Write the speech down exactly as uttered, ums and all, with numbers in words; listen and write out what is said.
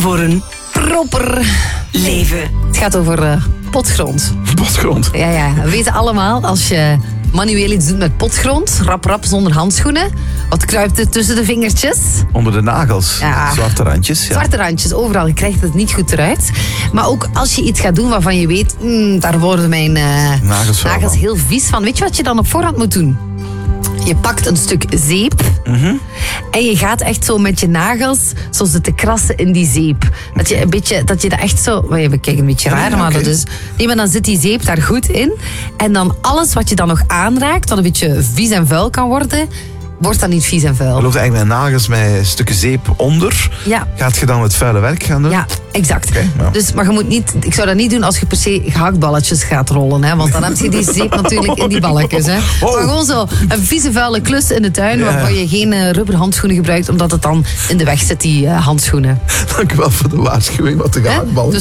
voor een proper leven. Het gaat over uh, potgrond. Potgrond? Ja, ja. We weten allemaal, als je manueel iets doet met potgrond, rap rap zonder handschoenen, wat kruipt er tussen de vingertjes? Onder de nagels. Ja. Zwarte randjes. Ja. Zwarte randjes, overal. Je krijgt het niet goed eruit. Maar ook als je iets gaat doen waarvan je weet, mm, daar worden mijn uh, nagels, nagels heel vies van. Weet je wat je dan op voorhand moet doen? Je pakt een stuk zeep mm-hmm. en je gaat echt zo met je nagels zo te krassen in die zeep. Dat je, een beetje, dat je dat echt zo... We kijken een beetje raar, ja, maar okay. dat is... Nee, maar dan zit die zeep daar goed in. En dan alles wat je dan nog aanraakt, wat een beetje vies en vuil kan worden, wordt dan niet vies en vuil. Je loopt eigenlijk met nagels met stukken zeep onder. Ja. Gaat je dan het vuile werk gaan doen? Ja, exact. Okay, ja. Dus, maar je moet niet, ik zou dat niet doen als je per se gehaktballetjes gaat rollen. Hè, want dan heb je die zeep natuurlijk in die balletjes. Hè. Oh. Maar gewoon zo een vieze vuile klus in de tuin, ja. waarvan je geen uh, rubberhandschoenen gebruikt, omdat het dan in de weg zit, die uh, handschoenen. Dank u wel voor de waarschuwing wat de gehaktballetjes